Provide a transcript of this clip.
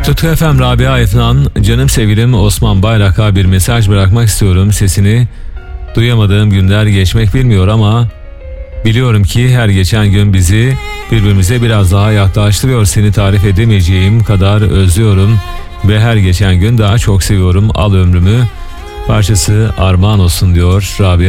Tutku FM Rabia Efnan, canım sevgilim Osman Bayrak'a bir mesaj bırakmak istiyorum. Sesini duyamadığım günler geçmek bilmiyor ama biliyorum ki her geçen gün bizi birbirimize biraz daha yaklaştırıyor. Seni tarif edemeyeceğim kadar özlüyorum ve her geçen gün daha çok seviyorum. Al ömrümü, parçası armağan olsun diyor Rabia.